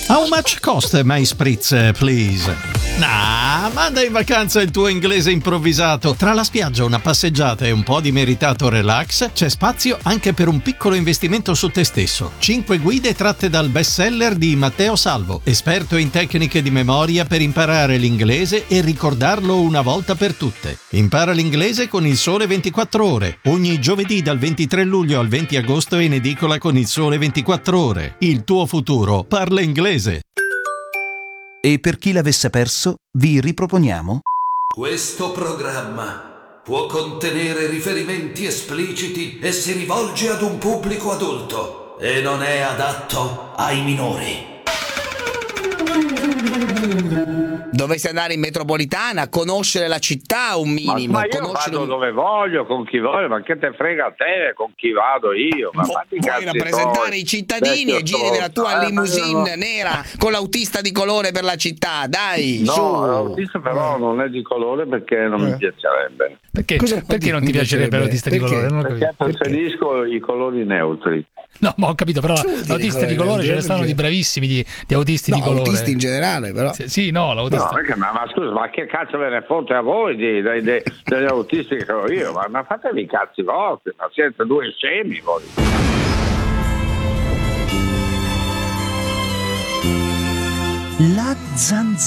How much cost my spritz, please? Nah, manda in vacanza il tuo inglese improvvisato. Tra la spiaggia, una passeggiata e un po' di meritato relax, c'è spazio anche per un piccolo investimento su te stesso. 5 guide tratte dal bestseller di Matteo Salvo, esperto in tecniche di memoria per imparare l'inglese e ricordarlo una volta per tutte. Impara l'inglese con Il Sole 24 Ore. Ogni giovedì dal 23 luglio al 20 agosto in edicola con Il Sole 24 Ore. Il tuo futuro parla inglese. E per chi l'avesse perso, vi riproponiamo Questo programma può contenere riferimenti espliciti e si rivolge ad un pubblico adulto e non è adatto ai minori. Dovresti andare in metropolitana, conoscere la città un minimo. Ma io vado dove voglio, con chi voglio, ma che te frega a te con chi vado io? Ma puoi rappresentare i cittadini e giri nella tua limousine nera con l'autista di colore per la città, dai. No, su. l'autista però non è di colore perché non mi piacerebbe. Perché non ti piacerebbe l'autista di colore? Non ho Perché preferisco i colori neutri. No, ma ho capito, però l'autista di colore ce ne stanno di bravissimi di autisti di colore. Autisti in generale, però. Sì, no, l'autista. No, perché, ma scusa, ma che cazzo ve ne fotte a voi degli autisti che sono io? Ma fatevi i cazzi vostri, ma siete due scemi voi. La zanzara.